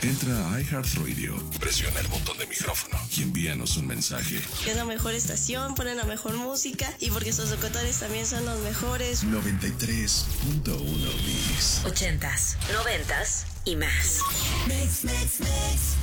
Entra a iHeartRadio, presiona el botón de micrófono y envíanos un mensaje. Es la mejor estación, ponen la mejor música y porque sus locutores también son los mejores. 93.1 Mix. 80s, 90s y más. Mix.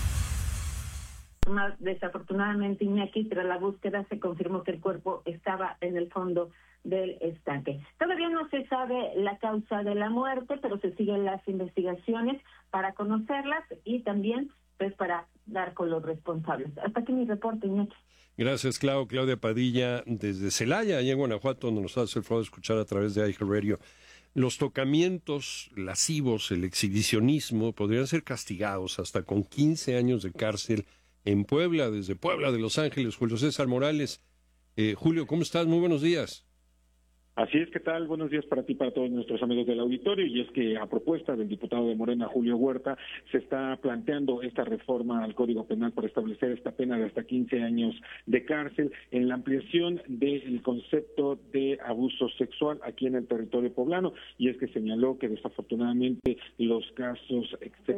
Desafortunadamente, Iñaki, tras la búsqueda se confirmó que el cuerpo estaba en el fondo del estanque. Todavía no se sabe la causa de la muerte, pero se siguen las investigaciones para conocerlas y también pues para dar con los responsables. Hasta aquí mi reporte, Iñaki. Gracias, Claudia Padilla, desde Celaya, allá en Guanajuato, donde nos hace el favor de escuchar a través de iHeartRadio. Los tocamientos lascivos, el exhibicionismo, podrían ser castigados hasta con 15 años de cárcel en Puebla, desde Puebla de Los Ángeles. Julio César Morales. Julio, ¿cómo estás? Muy buenos días. Así es, ¿qué tal? Buenos días para ti, para todos nuestros amigos del auditorio. Y es que a propuesta del diputado de Morena, Julio Huerta, se está planteando esta reforma al Código Penal para establecer esta pena de hasta 15 años de cárcel en la ampliación del concepto de abuso sexual aquí en el territorio poblano. Y es que señaló que desafortunadamente los casos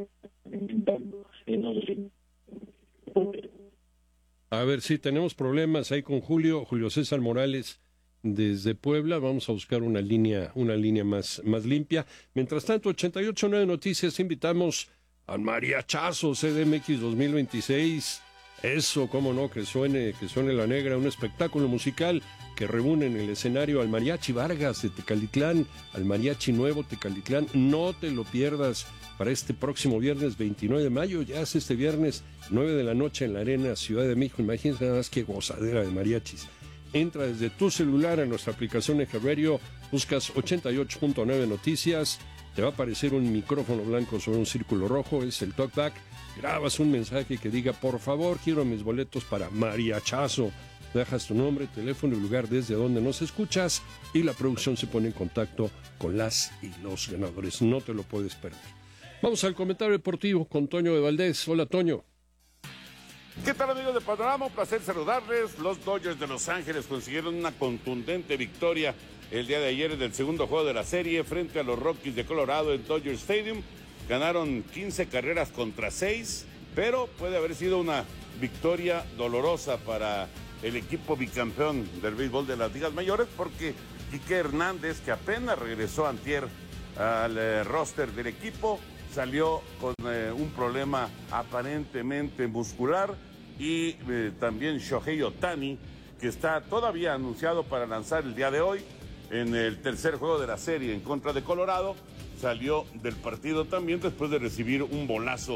en los... A ver, sí, tenemos problemas ahí con Julio César Morales desde Puebla. Vamos a buscar una línea más limpia. Mientras tanto, 88.9 Noticias, invitamos al mariachazo CDMX 2026. Eso, cómo no, que suene la negra, un espectáculo musical que reúne en el escenario al Mariachi Vargas de Tecalitlán, al Mariachi Nuevo Tecalitlán. No te lo pierdas para este próximo viernes 29 de mayo, ya es este viernes 9 de la noche en la Arena Ciudad de México. Imagínense nada más qué gozadera de mariachis. Entra desde tu celular a nuestra aplicación iHeartRadio, buscas 88.9 Noticias, te va a aparecer un micrófono blanco sobre un círculo rojo, es el talkback, grabas un mensaje que diga, por favor, quiero mis boletos para mariachazo. Dejas tu nombre, teléfono y lugar desde donde nos escuchas y la producción se pone en contacto con las y los ganadores. No te lo puedes perder. Vamos al comentario deportivo con Toño de Valdés. Hola, Toño. ¿Qué tal, amigos de Panorama? Un placer saludarles. Los Dodgers de Los Ángeles consiguieron una contundente victoria el día de ayer en el segundo juego de la serie frente a los Rockies de Colorado en Dodger Stadium. Ganaron 15 carreras contra 6, pero puede haber sido una victoria dolorosa para el equipo bicampeón del béisbol de las ligas mayores, porque Quique Hernández, que apenas regresó antier al roster del equipo, salió con un problema aparentemente muscular, y también Shohei Ohtani, que está todavía anunciado para lanzar el día de hoy en el tercer juego de la serie en contra de Colorado, salió del partido también después de recibir un bolazo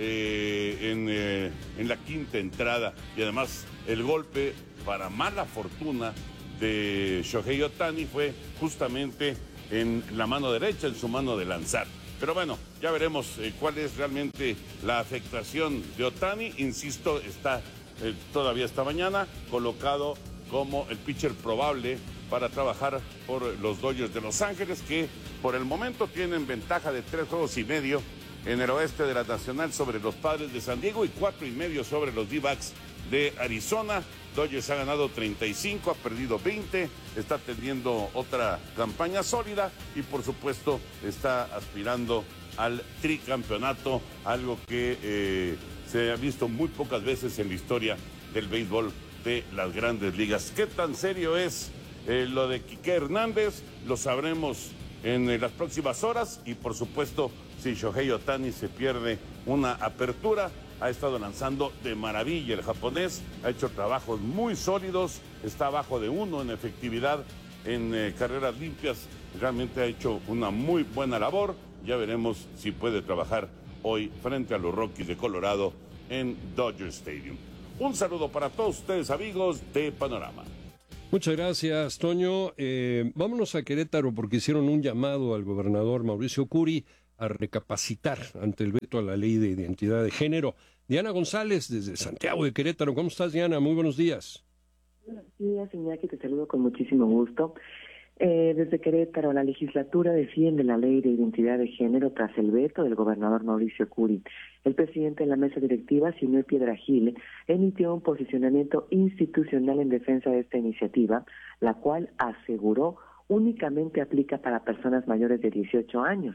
en la quinta entrada, y además el golpe, para mala fortuna de Shohei Ohtani, fue justamente en la mano derecha, en su mano de lanzar. Pero bueno, ya veremos cuál es realmente la afectación de Ohtani. Insisto, está todavía esta mañana colocado como el pitcher probable para trabajar por los Dodgers de Los Ángeles, que por el momento tienen ventaja de 3 juegos y medio en el oeste de la Nacional sobre los Padres de San Diego y 4.5 sobre los D-backs de Arizona. Dodgers ha ganado 35, ha perdido 20, está teniendo otra campaña sólida y por supuesto está aspirando al tricampeonato, algo que se ha visto muy pocas veces en la historia del béisbol de las grandes ligas. ¿Qué tan serio es lo de Quique Hernández? Lo sabremos en las próximas horas, y por supuesto, si Shohei Ohtani se pierde una apertura. Ha estado lanzando de maravilla el japonés, ha hecho trabajos muy sólidos, está abajo de 1 en efectividad en carreras limpias, realmente ha hecho una muy buena labor. Ya veremos si puede trabajar hoy frente a los Rockies de Colorado en Dodger Stadium. Un saludo para todos ustedes, amigos de Panorama. Muchas gracias, Toño. Vámonos a Querétaro, porque hicieron un llamado al gobernador Mauricio Curi a recapacitar ante el veto a la ley de identidad de género. Diana González, desde Santiago de Querétaro. ¿Cómo estás, Diana? Muy buenos días. Buenos días, Iñaki, te saludo con muchísimo gusto. Desde Querétaro, la legislatura defiende la ley de identidad de género tras el veto del gobernador Mauricio Curi. El presidente de la mesa directiva, Sinué Piedrahíl, emitió un posicionamiento institucional en defensa de esta iniciativa, la cual aseguró únicamente aplica para personas mayores de 18 años.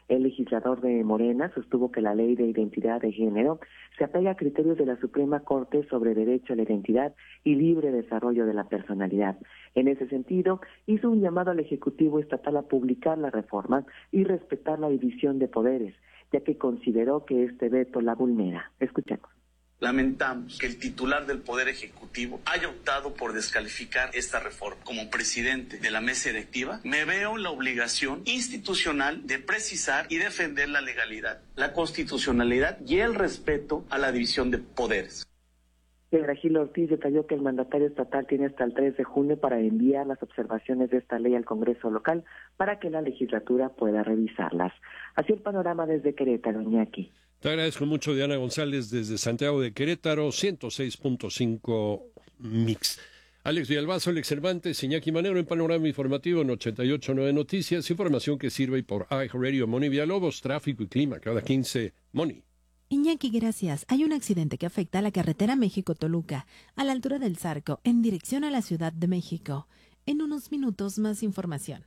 El legislador de Morena sostuvo que la ley de identidad de género se apega a criterios de la Suprema Corte sobre derecho a la identidad y libre desarrollo de la personalidad. En ese sentido, hizo un llamado al Ejecutivo Estatal a publicar la reforma y respetar la división de poderes, ya que consideró que este veto la vulnera. Escuchemos. Lamentamos que el titular del Poder Ejecutivo haya optado por descalificar esta reforma. Como presidente de la mesa directiva, me veo en la obligación institucional de precisar y defender la legalidad, la constitucionalidad y el respeto a la división de poderes. Gil Ortiz detalló que el mandatario estatal tiene hasta el 3 de junio para enviar las observaciones de esta ley al Congreso local para que la legislatura pueda revisarlas. Así el panorama desde Querétaro, Iñaki. Te agradezco mucho, Diana González, desde Santiago de Querétaro, 106.5 Mix. Alex Villalbazo, Alex Cervantes, Iñaki Manero en Panorama Informativo en 88.9 Noticias. Información que sirve por iHeartRadio, Moni Villalobos, tráfico y clima cada 15. Moni. Iñaki, gracias. Hay un accidente que afecta a la carretera México-Toluca, a la altura del Zarco, en dirección a la Ciudad de México. En unos minutos, más información.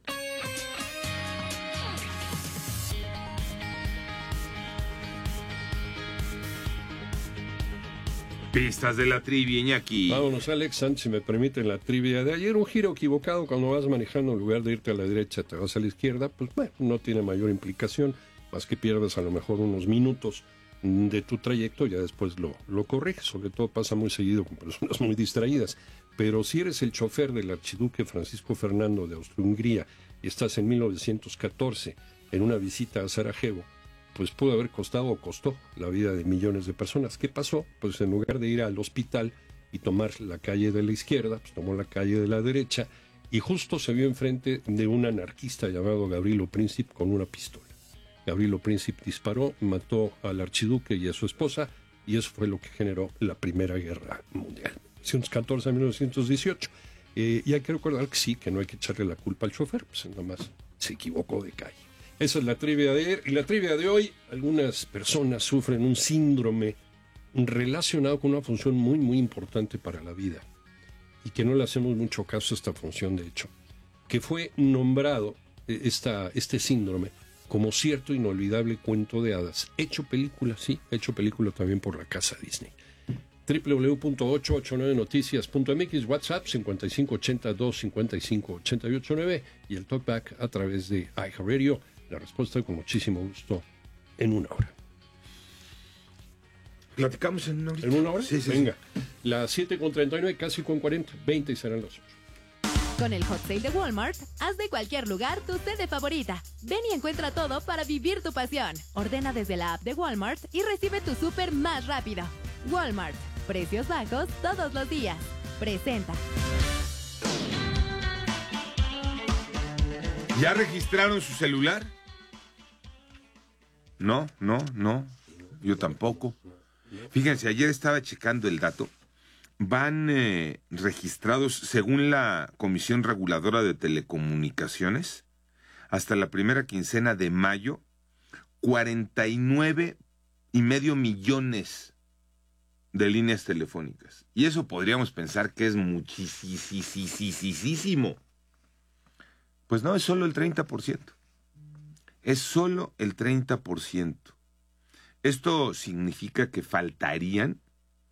Pistas de la trivia, Iñaki. Vámonos, Alex, antes, si me permiten, la trivia de ayer. Un giro equivocado cuando vas manejando, en lugar de irte a la derecha, te vas a la izquierda. Pues bueno, no tiene mayor implicación, más que pierdas a lo mejor unos minutos de tu trayecto, ya después lo corriges. Sobre todo pasa muy seguido con personas muy distraídas. Pero si eres el chofer del archiduque Francisco Fernando de Austria-Hungría y estás en 1914 en una visita a Sarajevo, pues pudo haber costado o costó la vida de millones de personas. ¿Qué pasó? Pues en lugar de ir al hospital y tomar la calle de la izquierda, pues tomó la calle de la derecha y justo se vio enfrente de un anarquista llamado Gavrilo Princip con una pistola. Gavrilo Princip disparó, mató al archiduque y a su esposa, y eso fue lo que generó la Primera Guerra Mundial, 1914 a 1918. Y hay que recordar que sí, que no hay que echarle la culpa al chofer, pues nada más se equivocó de calle. Esa es la trivia de ayer. Y la trivia de hoy, algunas personas sufren un síndrome relacionado con una función muy, muy importante para la vida, y que no le hacemos mucho caso a esta función, de hecho, que fue nombrado este síndrome como cierto inolvidable cuento de hadas, hecho película, sí, hecho película también por la casa Disney. www.889noticias.mx, WhatsApp 5582-558889 y el talkback a través de iHeartRadio. La respuesta con muchísimo gusto en una hora. ¿Platicamos en una hora? ¿En una hora? Sí. Venga, las 7:39, casi con 40, 20 y serán las 8. Con el Hot Sale de Walmart, haz de cualquier lugar tu sede favorita. Ven y encuentra todo para vivir tu pasión. Ordena desde la app de Walmart y recibe tu súper más rápido. Walmart, precios bajos todos los días. Presenta. ¿Ya registraron su celular? No, yo tampoco. Fíjense, ayer estaba checando el dato. Van registrados, según la Comisión Reguladora de Telecomunicaciones, hasta la primera quincena de mayo, 49.5 millones de líneas telefónicas. Y eso podríamos pensar que es muchísimo. Pues no, es solo el 30%. Es solo el 30%. Esto significa que faltarían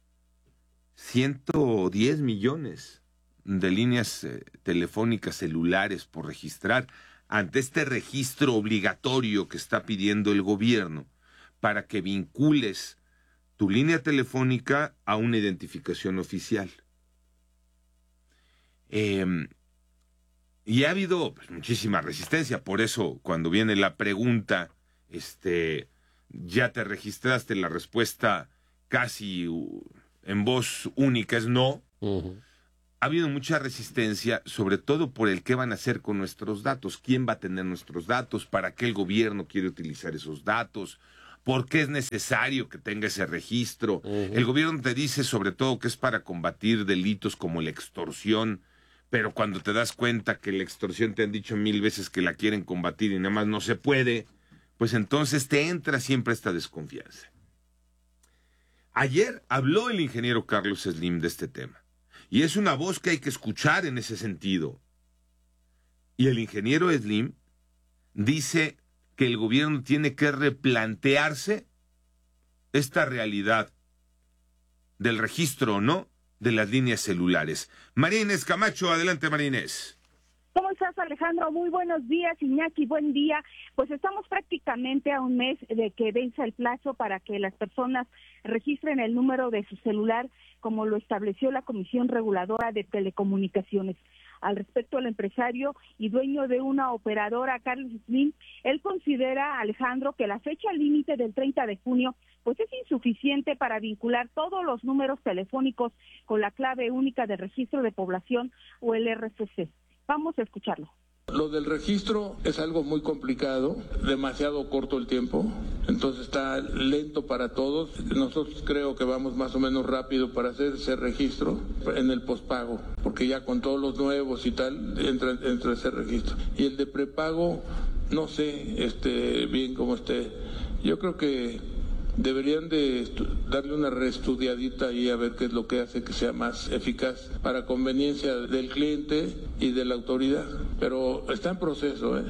110 millones de líneas telefónicas celulares por registrar ante este registro obligatorio que está pidiendo el gobierno para que vincules tu línea telefónica a una identificación oficial. Y ha habido muchísima resistencia, por eso cuando viene la pregunta, ¿ya te registraste? La respuesta casi en voz única es no. Uh-huh. Ha habido mucha resistencia, sobre todo por el qué van a hacer con nuestros datos, quién va a tener nuestros datos, para qué el gobierno quiere utilizar esos datos, por qué es necesario que tenga ese registro. Uh-huh. El gobierno te dice sobre todo que es para combatir delitos como la extorsión, pero cuando te das cuenta que la extorsión te han dicho 1000 veces que la quieren combatir y nada más no se puede, pues entonces te entra siempre esta desconfianza. Ayer habló el ingeniero Carlos Slim de este tema, y es una voz que hay que escuchar en ese sentido. Y el ingeniero Slim dice que el gobierno tiene que replantearse esta realidad del registro o no de las líneas celulares. María Inés Camacho, adelante María Inés. ¿Cómo estás, Alejandro? Muy buenos días, Iñaki, buen día. Pues estamos prácticamente a un mes de que vence el plazo para que las personas registren el número de su celular, como lo estableció la Comisión Reguladora de Telecomunicaciones. Al respecto, el empresario y dueño de una operadora, Carlos Slim, él considera, Alejandro, que la fecha límite del 30 de junio pues es insuficiente para vincular todos los números telefónicos con la clave única de registro de población o el RFC. Vamos a escucharlo. Lo del registro es algo muy complicado, demasiado corto el tiempo, entonces está lento para todos. Nosotros creo que vamos más o menos rápido para hacer ese registro en el pospago, porque ya con todos los nuevos y tal entra ese registro. Y el de prepago, no sé bien cómo esté. Yo creo que deberían de darle una reestudiadita ahí a ver qué es lo que hace que sea más eficaz para conveniencia del cliente y de la autoridad, pero está en proceso,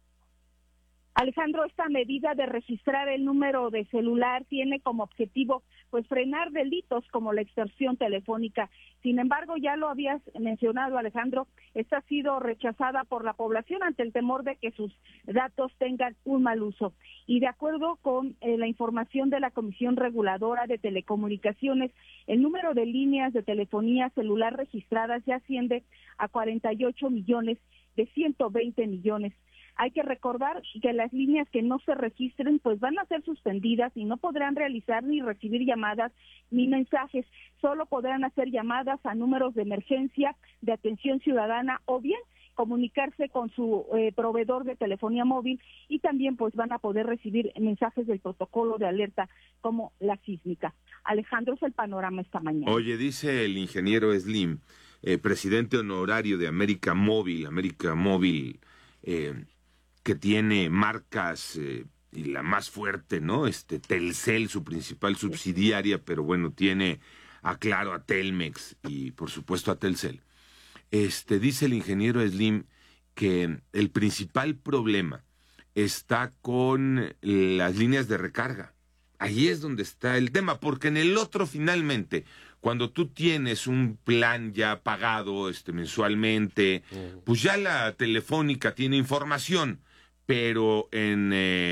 Alejandro, esta medida de registrar el número de celular tiene como objetivo pues frenar delitos como la extorsión telefónica. Sin embargo, ya lo habías mencionado, Alejandro, esta ha sido rechazada por la población ante el temor de que sus datos tengan un mal uso. Y de acuerdo con la información de la Comisión Reguladora de Telecomunicaciones, el número de líneas de telefonía celular registradas ya asciende a 48 millones de 120 millones. Hay que recordar que las líneas que no se registren pues van a ser suspendidas y no podrán realizar ni recibir llamadas ni mensajes, solo podrán hacer llamadas a números de emergencia, de atención ciudadana o bien comunicarse con su proveedor de telefonía móvil y también pues van a poder recibir mensajes del protocolo de alerta como la sísmica. Alejandro, es el panorama esta mañana. Oye, dice el ingeniero Slim, presidente honorario de América Móvil, que tiene marcas y la más fuerte, ¿no? Telcel, su principal subsidiaria, pero bueno, tiene a Claro, a Telmex y por supuesto a Telcel. Dice el ingeniero Slim que el principal problema está con las líneas de recarga. Ahí es donde está el tema, porque en el otro finalmente, cuando tú tienes un plan ya pagado mensualmente, pues ya la telefónica tiene información, pero en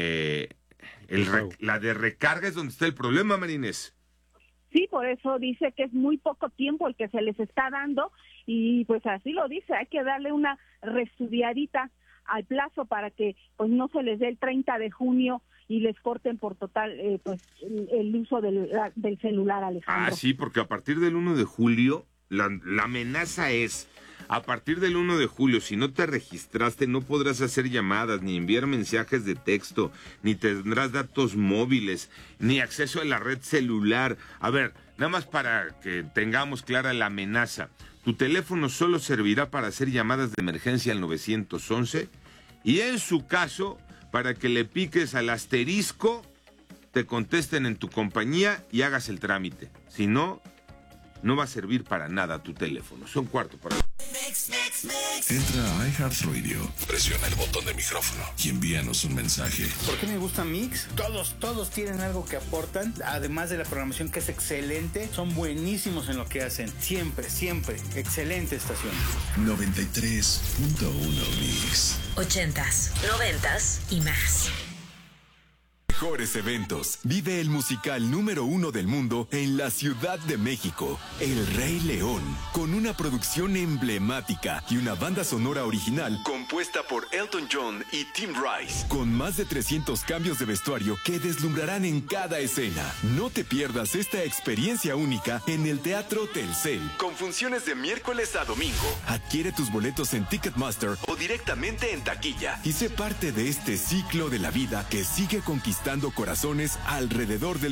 la de recarga es donde está el problema, Marínez. Sí, por eso dice que es muy poco tiempo el que se les está dando y pues así lo dice, hay que darle una reestudiadita al plazo para que pues no se les dé el 30 de junio y les corten por total el uso del celular, Alejandro. Sí, porque a partir del 1 de julio, la amenaza es, a partir del 1 de julio, si no te registraste, no podrás hacer llamadas, ni enviar mensajes de texto, ni tendrás datos móviles, ni acceso a la red celular. A ver, nada más para que tengamos clara la amenaza. Tu teléfono solo servirá para hacer llamadas de emergencia al 911 y en su caso, para que le piques al asterisco, te contesten en tu compañía y hagas el trámite. Si no, no va a servir para nada tu teléfono. Son cuarto para... Entra a iHeartRadio, presiona el botón de micrófono y envíanos un mensaje. ¿Por qué me gusta Mix? Todos tienen algo que aportan, además de la programación que es excelente, son buenísimos en lo que hacen. Siempre, excelente estación. 93.1 Mix. 80s, 90s y más. Mejores eventos. Vive el musical número 1 del mundo en la Ciudad de México, El Rey León, con una producción emblemática y una banda sonora original compuesta por Elton John y Tim Rice, con más de 300 cambios de vestuario que deslumbrarán en cada escena. No te pierdas esta experiencia única en el Teatro Telcel, con funciones de miércoles a domingo. Adquiere tus boletos en Ticketmaster o directamente en taquilla y sé parte de este ciclo de la vida que sigue conquistando corazones alrededor del